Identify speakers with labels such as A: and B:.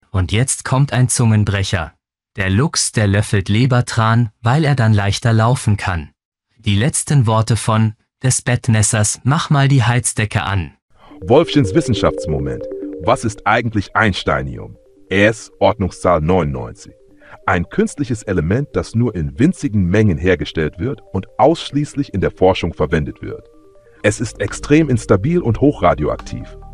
A: Und jetzt kommt ein Zungenbrecher. Der Luchs, der löffelt Lebertran, weil er dann leichter laufen kann. Die letzten Worte des Bettnässers, mach mal die Heizdecke an.
B: Wolfchens Wissenschaftsmoment. Was ist eigentlich Einsteinium? Es, Ordnungszahl 99. Ein künstliches Element, das nur in winzigen Mengen hergestellt wird und ausschließlich in der Forschung verwendet wird. Es ist extrem instabil und hochradioaktiv.